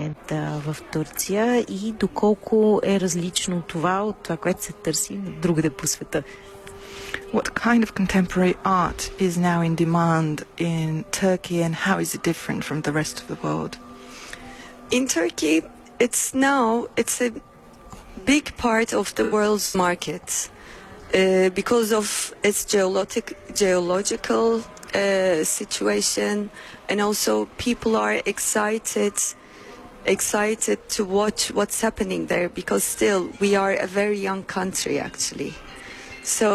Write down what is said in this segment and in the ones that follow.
момента в Турция и доколко е различно това от това, което се търси другаде по света? What kind of contemporary art is now in demand in Turkey and how is it different from the rest of the world? In Turkey, it's a big part of the world's market because of its geological situation, and also people are excited to watch what's happening there, because still we are a very young country actually. So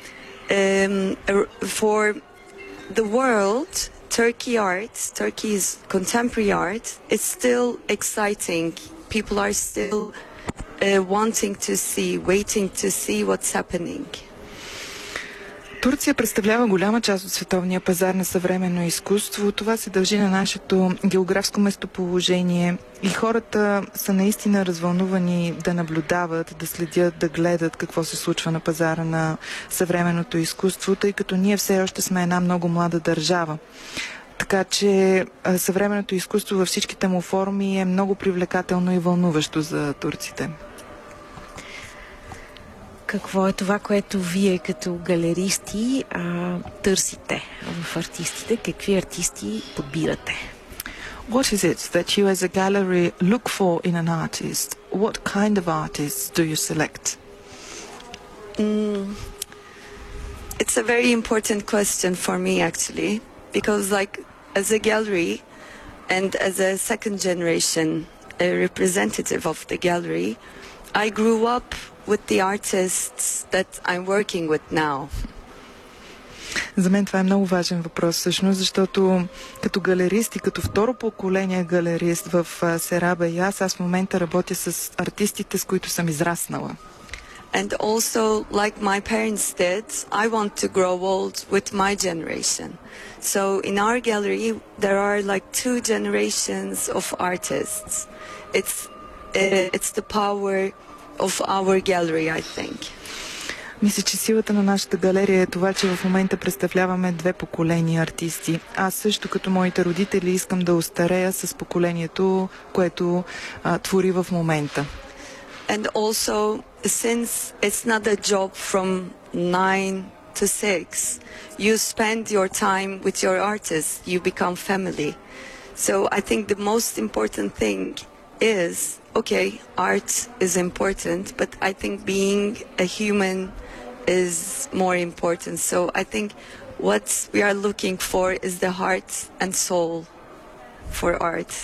for the world, Turkey's contemporary art is still exciting. People are still waiting to see what's happening. Турция представлява голяма част от световния пазар на съвременно изкуство. Това се дължи на нашето географско местоположение и хората са наистина развълнувани да наблюдават, да следят, да гледат какво се случва на пазара на съвременното изкуство, тъй като ние все още сме една много млада държава. Така че съвременното изкуство във всичките му форми е много привлекателно и вълнуващо за турците. Какво е това, което вие като галеристи търсите в артистите? Какви артисти подбирате? What is it that you as a gallery look for in an artist? What kind of artists do you select? It's a very important question for me actually, because as a gallery and as a second generation representative of the gallery, I grew up with the artists that I'm working with now. За мен това е много важен въпрос всъщност, защото като галерист и като второ поколение галерист в Сераба и аз в момента работя с артистите, с които съм израснала. And also, like my parents did, I want to grow old with my generation. So in our gallery, there are like two generations of artists. It's the power of our gallery, I think. Мисля, че силата на нашата галерия е това, че в момента представляваме две поколения артисти. Аз също като моите родители искам да остарея с поколението, което твори в момента. And also, since it's not a job from 9 to 6, you spend your time with your artists, you become family. So I think the most important thing is, okay, art is important, but I think being a human is more important. So I think what we are looking for is the heart and soul for art.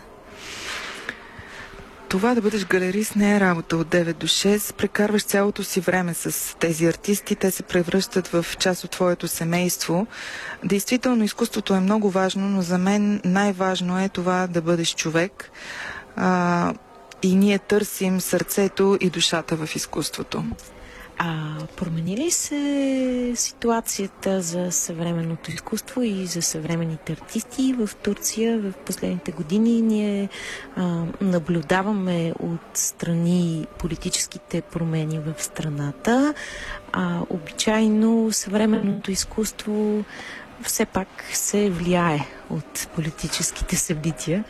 Това да бъдеш галерист не е работа от 9 до 6. Прекарваш цялото си време с тези артисти. Те се превръщат в част от твоето семейство. Действително, изкуството е много важно, но за мен най-важно е това да бъдеш човек. И ние търсим сърцето и душата в изкуството. Промени ли се ситуацията за съвременното изкуство и за съвременните артисти в Турция в последните години? Ние наблюдаваме отстрани политическите промени в страната. Обичайно съвременното изкуство все пак се влияе от политическите събития.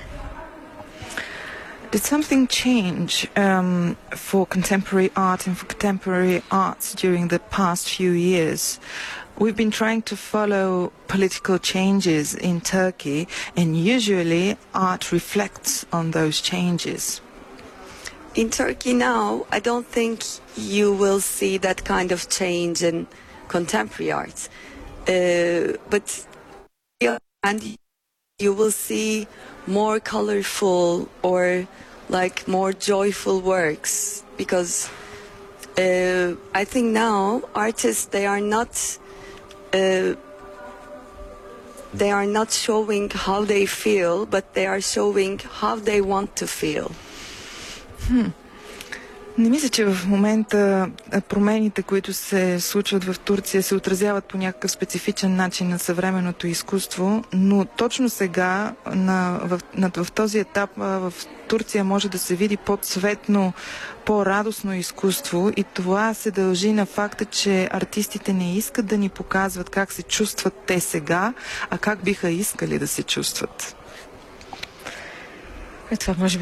Did something change for contemporary art and for contemporary arts during the past few years? We've been trying to follow political changes in Turkey, and usually art reflects on those changes. In Turkey now, I don't think you will see that kind of change in contemporary art. But you will see more colorful or like more joyful works, because I think now artists they are not showing how they feel, but they are showing how they want to feel. Не мисля, че в момента промените, които се случват в Турция, се отразяват по някакъв специфичен начин на съвременното изкуство, но точно сега, в този етап, в Турция може да се види по-цветно, по-радостно изкуство, и това се дължи на факта, че артистите не искат да ни показват как се чувстват те сега, а как биха искали да се чувстват. Това може би